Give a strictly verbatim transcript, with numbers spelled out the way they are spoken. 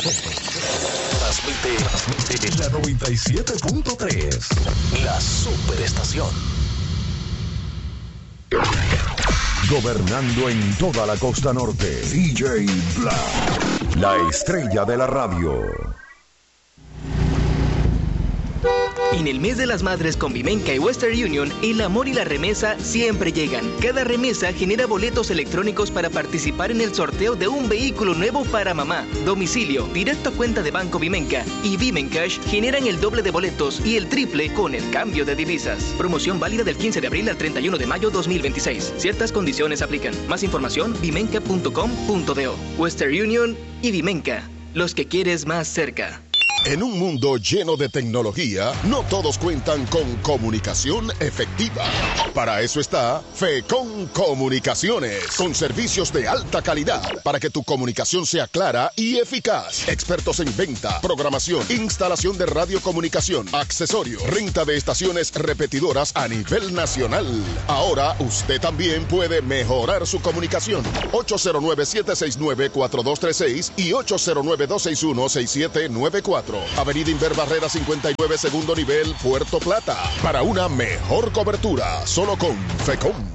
Transmite, transmite la noventa y siete punto tres. La superestación. Gobernando en toda la costa norte. D J Black. La estrella de la radio. En el mes de las madres con Vimenca y Western Union, el amor y la remesa siempre llegan. Cada remesa genera boletos electrónicos para participar en el sorteo de un vehículo nuevo para mamá. Domicilio, directo a cuenta de Banco Vimenca y Vimencash generan el doble de boletos y el triple con el cambio de divisas. Promoción válida del quince de abril al treinta y uno de mayo dos mil veintiséis. Ciertas condiciones aplican. Más información, vimenca punto com punto do. Western Union y Vimenca, los que quieres más cerca. En un mundo lleno de tecnología, no todos cuentan con comunicación efectiva. Para eso está Fecon Comunicaciones, con servicios de alta calidad para que tu comunicación sea clara y eficaz. Expertos en venta, programación, instalación de radiocomunicación, accesorios, renta de estaciones repetidoras a nivel nacional. Ahora usted también puede mejorar su comunicación. ocho cero nueve, siete seis nueve, cuatro dos tres seis y ocho cero nueve, dos seis uno, seis siete nueve cuatro. Avenida Inver Barrera cincuenta y nueve, segundo nivel, Puerto Plata. Para una mejor cobertura, solo con Fecon.